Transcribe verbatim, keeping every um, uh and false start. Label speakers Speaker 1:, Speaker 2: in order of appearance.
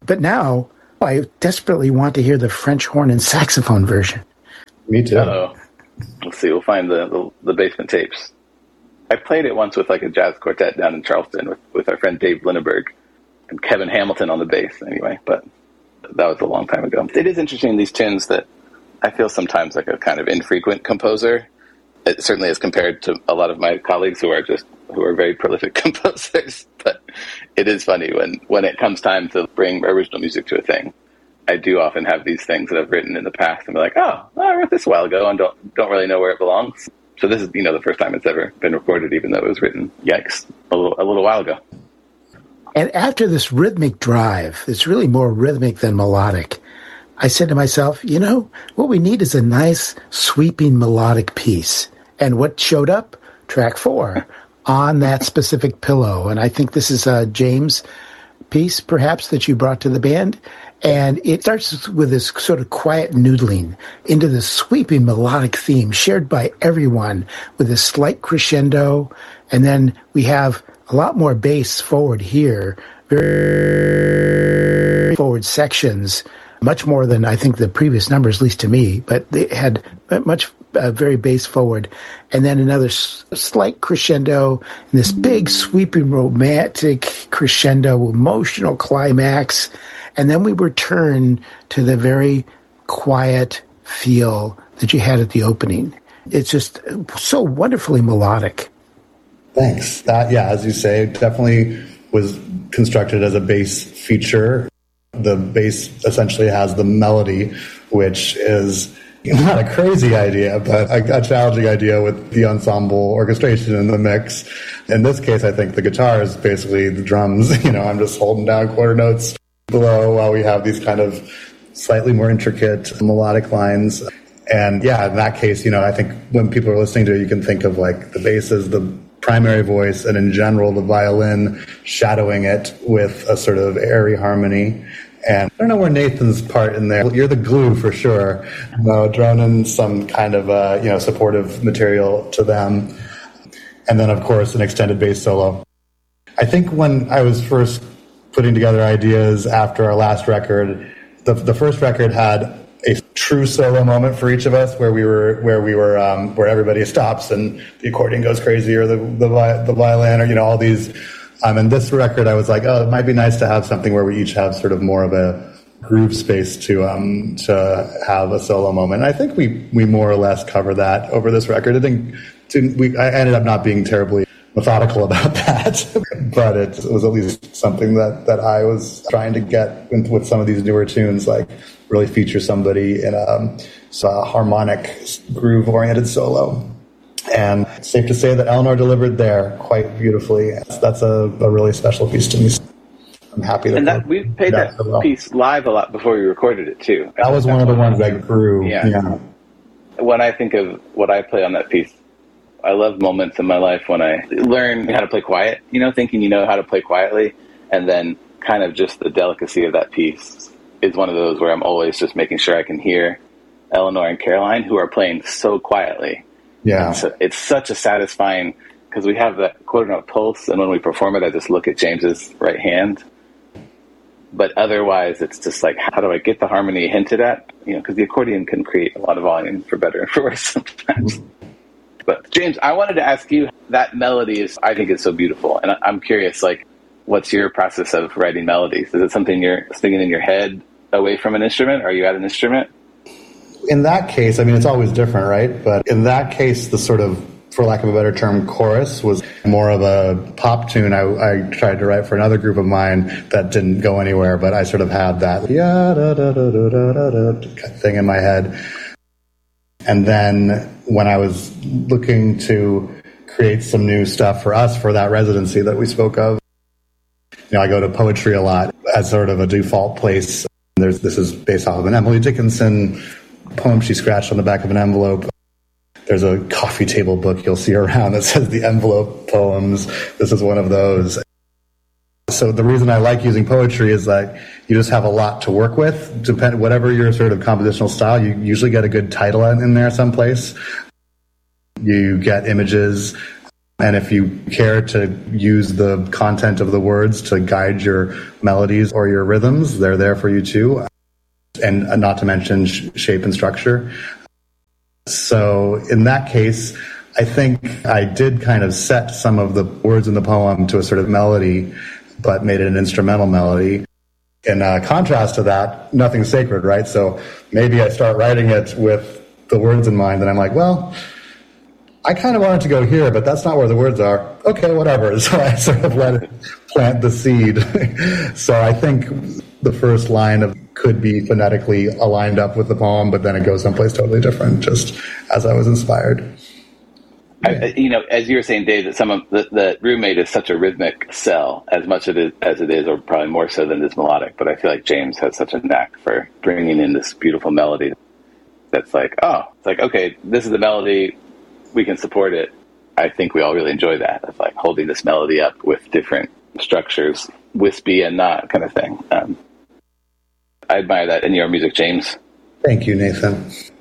Speaker 1: but now I desperately want to hear the French horn and saxophone version.
Speaker 2: Me too.
Speaker 3: Uh-oh. Let's see. We'll find the, the the basement tapes. I played it once with like a jazz quartet down in Charleston with, with our friend Dave Linneberg and Kevin Hamilton on the bass. Anyway, but that was a long time ago. It is interesting, these tunes, that I feel sometimes like a kind of infrequent composer. It certainly as compared to a lot of my colleagues who are just who are very prolific composers. But it is funny when, when it comes time to bring original music to a thing. I do often have these things that I've written in the past and be like, oh, I wrote this a while ago and don't don't really know where it belongs. So this is, you know, the first time it's ever been recorded, even though it was written, yikes, a little a little while ago.
Speaker 1: And after this rhythmic drive, it's really more rhythmic than melodic, I said to myself, you know, what we need is a nice sweeping melodic piece. And what showed up? Track four, On That Specific Pillow. And I think this is a James piece, perhaps, that you brought to the band. And it starts with this sort of quiet noodling into this sweeping melodic theme shared by everyone with a slight crescendo. And then we have a lot more bass forward here, very forward sections, much more than I think the previous numbers, at least to me, but they had much uh, very bass forward. And then another s- slight crescendo, and this big sweeping romantic crescendo, emotional climax. And then we return to the very quiet feel that you had at the opening. It's just so wonderfully melodic.
Speaker 2: Thanks. That, yeah, as you say, definitely was constructed as a bass feature. The bass essentially has the melody, which is not a crazy idea, but a, a challenging idea with the ensemble orchestration in the mix. In this case, I think the guitar is basically the drums. You know, I'm just holding down quarter notes below while we have these kind of slightly more intricate melodic lines. And yeah, in that case, you know, I think when people are listening to it, you can think of like the bass as the primary voice, and in general, the violin shadowing it with a sort of airy harmony. And I don't know where Nathan's part in there. You're the glue for sure. You know, thrown in some kind of, uh, you know, supportive material to them. And then, of course, an extended bass solo. I think when I was first putting together ideas after our last record, the the first record had a true solo moment for each of us, where we were where we were um, where everybody stops and the accordion goes crazy, or the the, the violin, or you know all these. Um, and this record, I was like, oh, it might be nice to have something where we each have sort of more of a groove space to um to have a solo moment. And I think we we more or less cover that over this record. I think to, we I ended up not being terribly methodical about that, but it was at least something that, that I was trying to get with, with some of these newer tunes, like really feature somebody in a, a harmonic, groove-oriented solo. And it's safe to say that Eleanor delivered there quite beautifully. That's, that's a, a really special piece to me. I'm happy that.
Speaker 3: And that we played that so well. Piece live a lot before we recorded it too.
Speaker 2: That was one of the ones that grew.
Speaker 3: Yeah. yeah. When I think of what I play on that piece, I love moments in my life when I learn how to play quiet, you know, thinking you know how to play quietly, and then kind of just the delicacy of that piece is one of those where I'm always just making sure I can hear Eleanor and Caroline, who are playing so quietly.
Speaker 2: Yeah.
Speaker 3: It's, it's such a satisfying, because we have that quarter note pulse, and when we perform it, I just look at James's right hand. But otherwise, it's just like, how do I get the harmony hinted at? You know, because the accordion can create a lot of volume for better and for worse sometimes. But James, I wanted to ask you, that melody is, I think it's so beautiful. And I'm curious, like, what's your process of writing melodies? Is it something you're singing in your head away from an instrument? Are you at an instrument?
Speaker 2: In that case, I mean, it's always different, right? But in that case, the sort of, for lack of a better term, chorus was more of a pop tune I, I tried to write for another group of mine that didn't go anywhere, but I sort of had that yeah, da, da, da, da, da, da, thing in my head. And then when I was looking to create some new stuff for us for that residency that we spoke of, you know, I go to poetry a lot as sort of a default place. There's, this is based off of an Emily Dickinson poem she scratched on the back of an envelope. There's a coffee table book you'll see around that says the envelope poems. This is one of those. So the reason I like using poetry is that you just have a lot to work with. Depend, whatever your sort of compositional style, you usually get a good title in there someplace. You get images. And if you care to use the content of the words to guide your melodies or your rhythms, they're there for you too. And not to mention sh- shape and structure. So in that case, I think I did kind of set some of the words in the poem to a sort of melody, but made it an instrumental melody. In uh, contrast to that, nothing's sacred, right? So maybe I start writing it with the words in mind, and I'm like, well, I kind of wanted to go here, but that's not where the words are. Okay, whatever. So I sort of let it plant the seed. So I think the first line of could be phonetically aligned up with the poem, but then it goes someplace totally different, just as I was inspired.
Speaker 3: I, you know, as you were saying, Dave, that some of the, the Roommate is such a rhythmic cell, as much of it as it is, or probably more so than it is melodic. But I feel like James has such a knack for bringing in this beautiful melody that's like, oh, it's like, okay, this is the melody. We can support it. I think we all really enjoy that, of like holding this melody up with different structures, wispy and not kind of thing. Um, I admire that in your music, James.
Speaker 2: Thank you, Nathan.